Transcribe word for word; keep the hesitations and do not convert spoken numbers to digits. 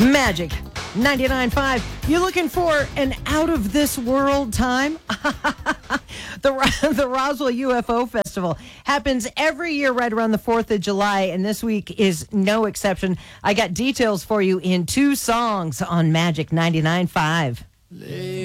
Magic ninety-nine point five. You looking for an out-of-this-world time? the, the Roswell U F O Festival happens every year right around the fourth of July, and this week is no exception. I got details for you in two songs on Magic ninety-nine point five.